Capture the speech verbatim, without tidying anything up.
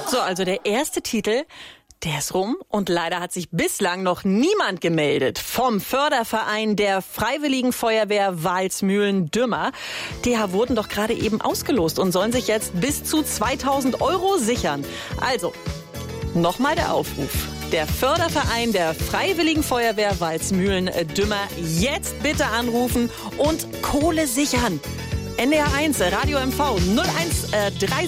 So, also der erste Titel, der ist rum und leider hat sich bislang noch niemand gemeldet vom Förderverein der Freiwilligen Feuerwehr Walsmühlen-Dümmer. Der wurden doch gerade eben ausgelost und sollen sich jetzt bis zu zweitausend Euro sichern. Also, nochmal der Aufruf. Der Förderverein der Freiwilligen Feuerwehr Walsmühlen-Dümmer jetzt bitte anrufen und Kohle sichern. N D R eins, Radio M V null eins drei